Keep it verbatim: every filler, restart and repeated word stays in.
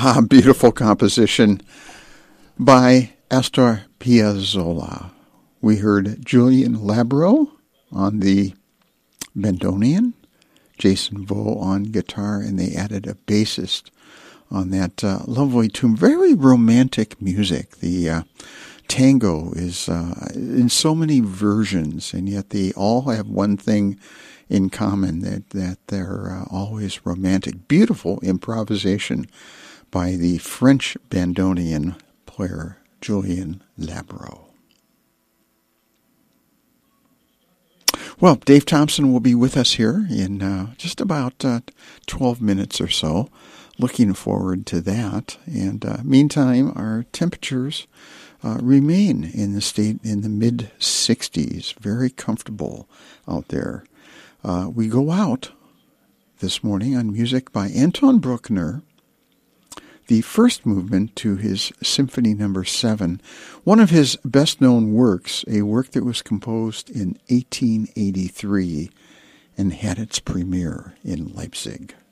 Ah, beautiful composition by Astor Piazzolla. We heard Julian Labro on the bandoneon, Jason Vo on guitar, and they added a bassist on that uh, lovely tune. Very romantic music. The uh, tango is uh, in so many versions, and yet they all have one thing in common, that, that they're uh, always romantic. Beautiful improvisation by the French bandoneon player Julian Labro. Well, Dave Thompson will be with us here in uh, just about uh, twelve minutes or so. Looking forward to that. And uh, meantime, our temperatures uh, remain in the state in the mid sixties. Very comfortable out there. Uh, we go out this morning on music by Anton Bruckner, the first movement to his Symphony Number Seven, one of his best-known works, a work that was composed in eighteen eighty-three and had its premiere in Leipzig.